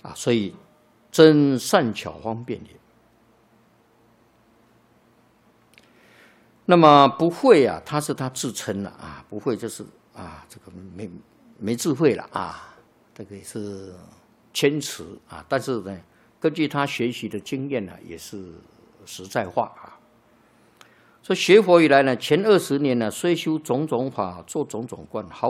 啊，所以真善巧方便也。那么不会啊，他是他自称了啊，不会就是啊，这个没智慧了啊，这个也是谦辞啊。但是呢，根据他学习的经验呢，也是实在话啊。所以学佛以来呢，前20年呢，虽修种种法，做种种观，毫